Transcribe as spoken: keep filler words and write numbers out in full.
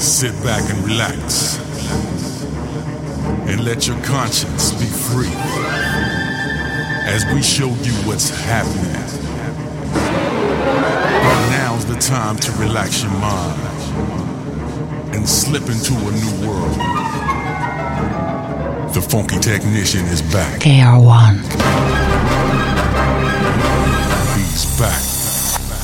Sit back and relax, and let your conscience be free as we show you what's happening. Now's the time to relax your mind and slip into a new world. The Funky Technician is back. K R one. He's back.